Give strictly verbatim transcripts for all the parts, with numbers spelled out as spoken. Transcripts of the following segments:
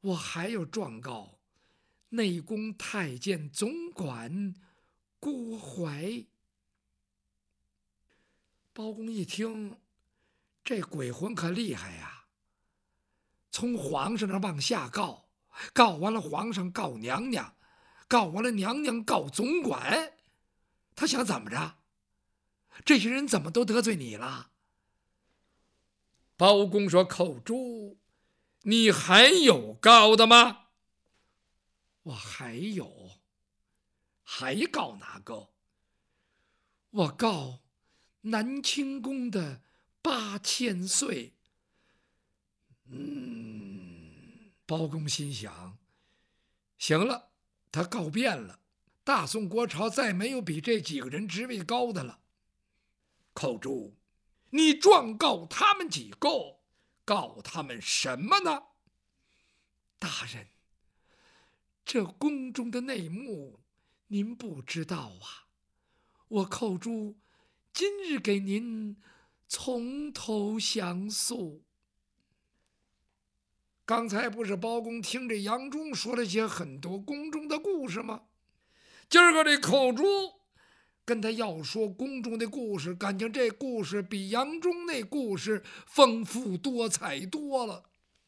我还要状告内宫太监总管郭槐。包公一听，这鬼魂可厉害呀！从皇上那往下告，告完了皇上告娘娘，告完了娘娘告总管，他想怎么着？这些人怎么都得罪你了？包公说：“口珠，你还有告的吗？”我还有，还告哪个？我告南清宫的八千岁。嗯，包公心想，行了，他告遍了，大宋国朝再没有比这几个人职位高的了。口珠，你状告他们几个，告他们什么呢？大人，这宫中的内幕您不知道啊，我口珠今日给您从头详诉。刚才不是包公听着杨忠说了些很多宫中的故事吗？今儿个这口珠跟他要说宫中的故事，感情这故事比杨忠那故事丰富多彩多了。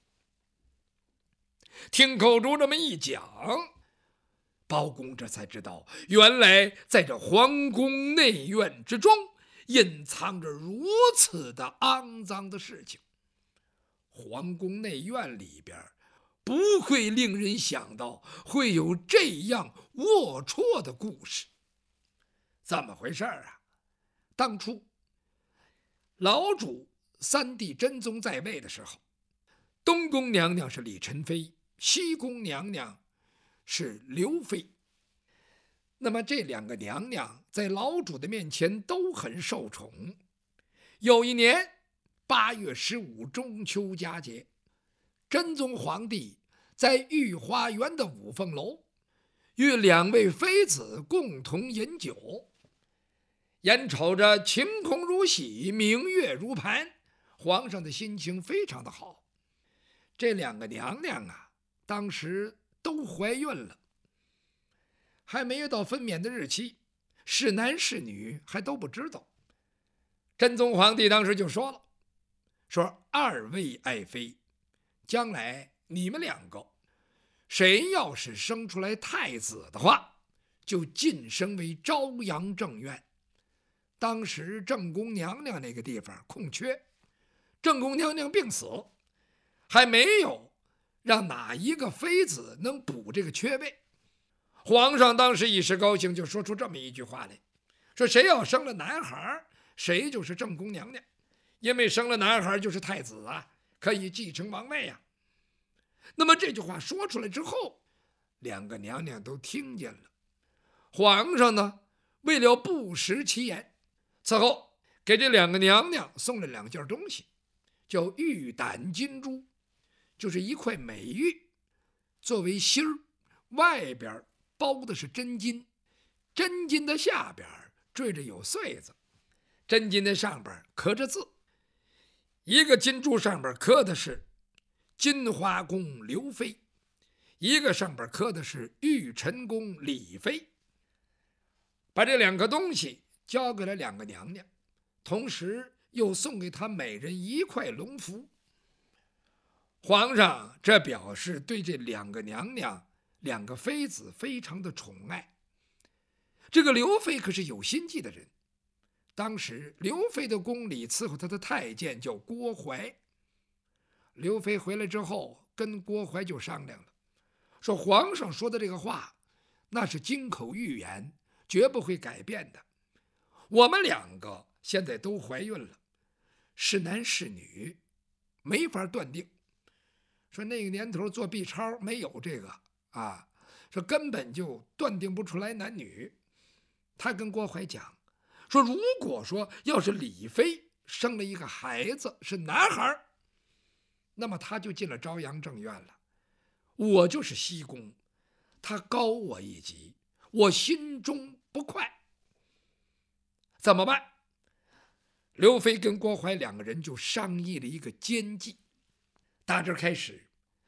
听口珠这么一讲，包公这才知道，原来在这皇宫内院之中隐藏着如此的肮脏的事情。皇宫内院里边不会令人想到会有这样龌龊的故事。怎么回事啊？当初老主三帝真宗在位的时候，东宫娘娘是李宸妃，西宫娘娘是刘妃。那么这两个娘娘在老主的面前都很受宠。有一年八月十五中秋佳节，真宗皇帝在御花园的五凤楼与两位妃子共同饮酒，眼瞅着晴空如洗，明月如盘，皇上的心情非常的好。这两个娘娘啊，当时都怀孕了，还没有到分娩的日期，是男是女还都不知道。真宗皇帝当时就说了，说二位爱妃，将来你们两个谁要是生出来太子的话，就晋升为昭阳正院。当时正宫娘娘那个地方空缺，正宫娘娘病死，还没有让哪一个妃子能补这个缺位。皇上当时一时高兴，就说出这么一句话来，说谁要生了男孩，谁就是正宫娘娘，因为生了男孩就是太子啊，可以继承王位啊。那么这句话说出来之后，两个娘娘都听见了。皇上呢，为了不食其言，此后给这两个娘娘送了两件东西，叫玉胆金珠，就是一块美玉作为芯儿，外边包的是真金，真金的下边缀着有穗子，真金的上边刻着字，一个金珠上边刻的是金花宫刘妃，一个上边刻的是玉宸宫李妃。把这两个东西交给了两个娘娘，同时又送给她每人一块龙符。皇上这表示对这两个娘娘两个妃子非常的宠爱。这个刘妃可是有心计的人，当时刘妃的宫里伺候她的太监叫郭槐。刘妃回来之后跟郭槐就商量了，说皇上说的这个话那是金口玉言，绝不会改变的。我们两个现在都怀孕了，是男是女没法断定。说那个年头做 B 超没有这个啊，说根本就断定不出来男女。他跟郭槐讲说，如果说要是李妃生了一个孩子是男孩，那么他就进了昭阳正院了，我就是西宫，他高我一级，我心中不快，怎么办？刘妃跟郭槐两个人就商议了一个奸计。打这开始，